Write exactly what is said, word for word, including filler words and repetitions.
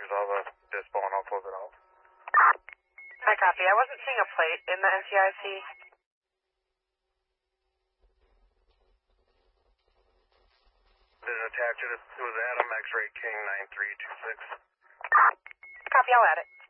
resolve the dispo and I'll close it out. I copy. I wasn't seeing a plate in the N C I C. Didn't attach it. It was Adam X-Ray King nine three two six. Copy. I'll add it.